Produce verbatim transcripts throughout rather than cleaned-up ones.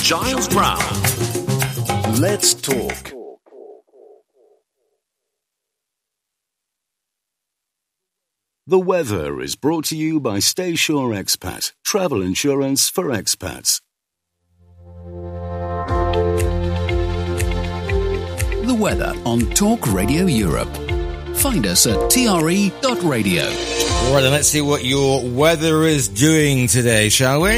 Giles Brown. Let's talk. The weather is brought to you by Stay Sure Expat, travel insurance for expats. The weather on Talk Radio Europe. Find us at t r e dot radio. All right, then let's see what your weather is doing today, shall we?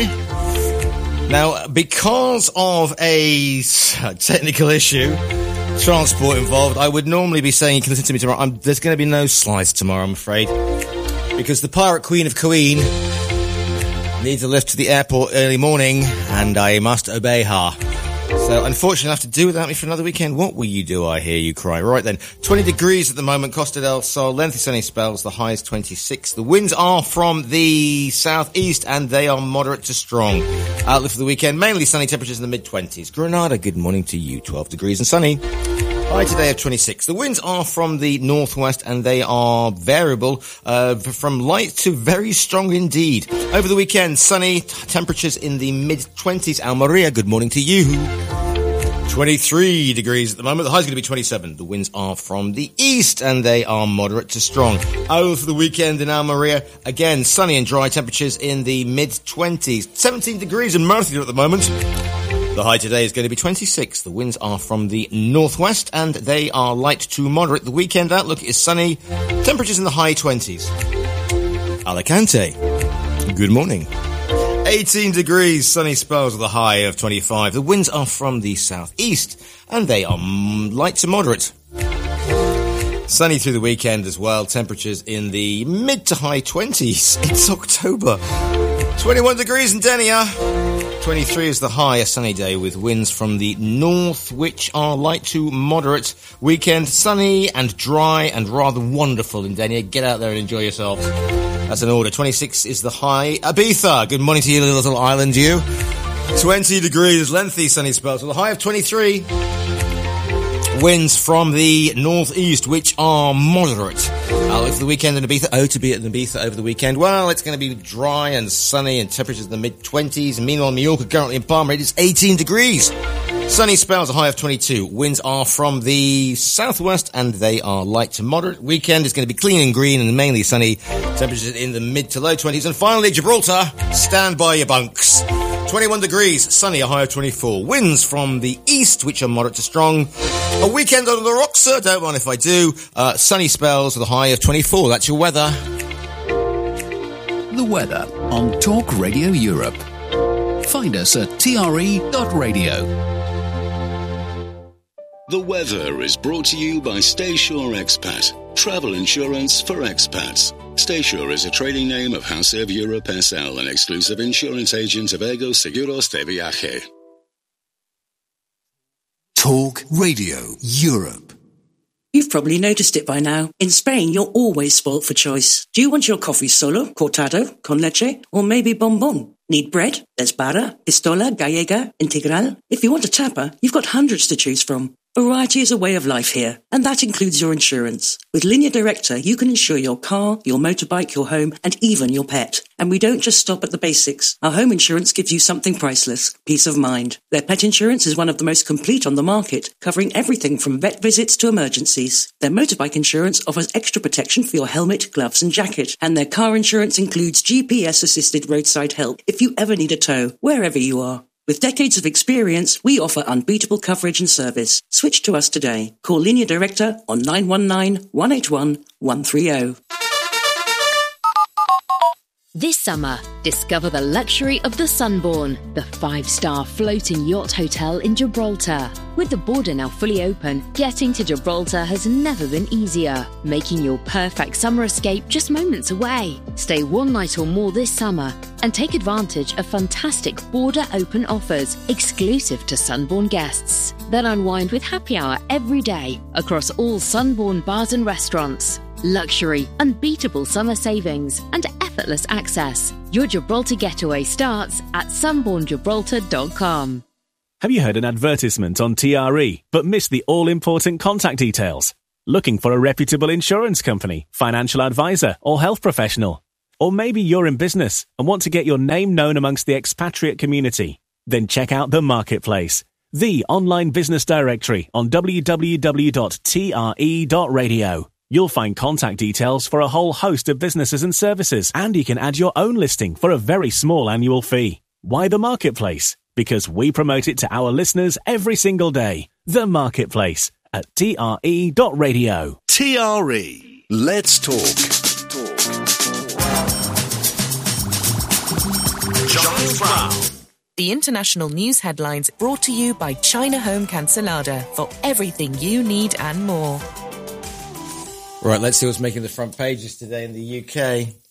Now, because of a technical issue, transport involved, I would normally be saying you can listen to me tomorrow. I'm, there's going to be no slides tomorrow, I'm afraid, because the Pirate Queen of Queen needs a lift to the airport early morning, and I must obey her. So, unfortunately, I have to do without me for another weekend. What will you do, I hear you cry? Right then, twenty degrees at the moment, Costa del Sol, lengthy sunny spells, the high is twenty-six. The winds are from the southeast, and they are moderate to strong. Outlook for the weekend, mainly sunny temperatures in the mid-twenties. Granada, good morning to you, twelve degrees and sunny. High today of twenty-six. The winds are from the northwest, and they are variable, uh, from light to very strong indeed. Over the weekend, sunny, temperatures in the mid-twenties. Almeria, good morning to you. twenty-three degrees at the moment. The high is going to be twenty-seven. The winds are from the east, and they are moderate to strong. Over for the weekend in Almeria, again, sunny and dry, temperatures in the mid-twenties. seventeen degrees in Murcia at the moment. The high today is going to be twenty-six. The winds are from the northwest, and they are light to moderate. The weekend outlook is sunny. Temperatures in the high twenties. Alicante, good morning. eighteen degrees, sunny spells with a high of twenty-five. The winds are from the southeast, and they are light to moderate. Sunny through the weekend as well. Temperatures in the mid to high twenties. It's October. twenty-one degrees in Denia. twenty-three is the high, a sunny day with winds from the north, which are light to moderate. Weekend sunny and dry and rather wonderful in Denia. Get out there and enjoy yourselves. That's an order. twenty-six is the high. Ibiza, good morning to you, little island, you. twenty degrees, lengthy sunny spells with a high of twenty-three. Winds from the northeast, which are moderate. Outlook for the weekend in Ibiza. Oh, to be at Ibiza over the weekend. Well, it's going to be dry and sunny and temperatures in the mid-twenties. Meanwhile, Mallorca currently in Palma, it is eighteen degrees. Sunny spells, a high of twenty-two. Winds are from the southwest, and they are light to moderate. Weekend is going to be clean and green and mainly sunny. Temperatures in the mid to low twenties. And finally, Gibraltar, stand by your bunks. twenty-one degrees, sunny, a high of twenty-four. Winds from the east, which are moderate to strong. A weekend on La Roxa, don't mind if I do. Uh, sunny spells with a high of twenty-four. That's your weather. The weather on Talk Radio Europe. Find us at t r e dot radio. The weather is brought to you by Stay Sure Expat, travel insurance for expats. Stay Sure is a trading name of Hanseb Europe S L, an exclusive insurance agent of Ego Seguros de Viaje. Talk Radio Europe. You've probably noticed it by now. In Spain, you're always spoilt for choice. Do you want your coffee solo, cortado, con leche, or maybe bombón? Need bread? There's barra, pistola, gallega, integral. If you want a tapa, you've got hundreds to choose from. Variety is a way of life here, and that includes your insurance. With Linea Directa, you can insure your car, your motorbike, your home, and even your pet. And we don't just stop at the basics. Our home insurance gives you something priceless, peace of mind. Their pet insurance is one of the most complete on the market, covering everything from vet visits to emergencies. Their motorbike insurance offers extra protection for your helmet, gloves, and jacket. And their car insurance includes G P S-assisted roadside help if you ever need a tow, wherever you are. With decades of experience, we offer unbeatable coverage and service. Switch to us today. Call Linea Directa on nine one nine, one eight one, one three zero. This summer, discover the luxury of the Sunbourne, the five-star floating yacht hotel in Gibraltar. With the border now fully open, getting to Gibraltar has never been easier, making your perfect summer escape just moments away. Stay one night or more this summer and take advantage of fantastic border-open offers exclusive to Sunbourne guests. Then unwind with happy hour every day across all Sunbourne bars and restaurants. Luxury, unbeatable summer savings, and effortless access. Your Gibraltar getaway starts at sunbourne gibraltar dot com. Have you heard an advertisement on T R E but missed the all-important contact details? Looking for a reputable insurance company, financial advisor, or health professional? Or maybe you're in business and want to get your name known amongst the expatriate community. Then check out The Marketplace, the online business directory on w w w dot t r e dot radio. You'll find contact details for a whole host of businesses and services, and you can add your own listing for a very small annual fee. Why The Marketplace? Because we promote it to our listeners every single day. The Marketplace at t r e dot radio. T R E. Let's talk. Giles Brown. The international news headlines brought to you by China Home Cancelada for everything you need and more. Right, let's see what's making the front pages today in the U K.